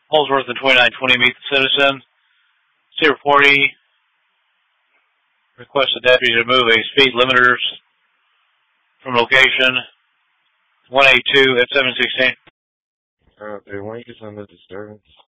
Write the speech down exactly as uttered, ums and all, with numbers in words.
Holsworth and twenty-nine twenty meet the citizen. C forty requests the deputy to move a speed limiters from location one eighty-two at seven sixteen. Uh, they want you to send a disturbance.